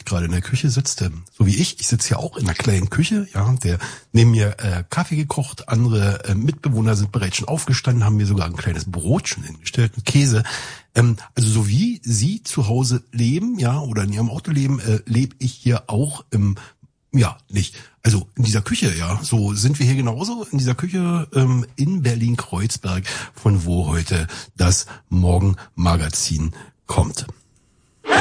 gerade in der Küche sitzt, so wie ich sitze ja auch in einer kleinen Küche, ja, der neben mir Kaffee gekocht, andere Mitbewohner sind bereits schon aufgestanden, haben mir sogar ein kleines Brot schon hingestellt, einen Käse. Also so wie Sie zu Hause leben, ja, oder in Ihrem Auto leben, lebe ich hier auch also in dieser Küche, ja, so sind wir hier genauso in dieser Küche in Berlin-Kreuzberg, von wo heute das Morgenmagazin kommt.